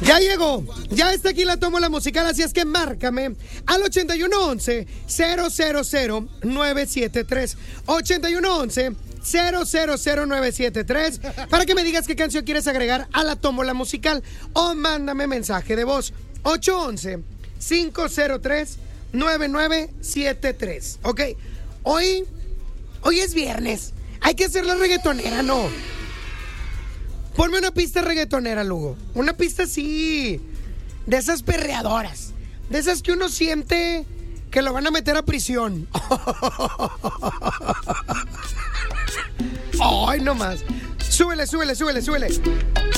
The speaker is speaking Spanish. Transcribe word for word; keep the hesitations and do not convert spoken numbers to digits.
Ya llegó, ya está aquí la tómbola musical, así es que márcame al ochenta y uno once, cero cero cero, nueve siete tres. ochenta y uno once, cero cero cero, nueve siete tres para que me digas qué canción quieres agregar a la tómbola musical o mándame mensaje de voz. ocho once, cinco cero tres, nueve nueve siete tres. Ok, hoy, hoy es viernes, hay que hacer la reggaetonera, ¿no? Ponme una pista reggaetonera, Lugo. Una pista así, de esas perreadoras, de esas que uno siente que lo van a meter a prisión. Ay, no más. Súbele, súbele, súbele, súbele.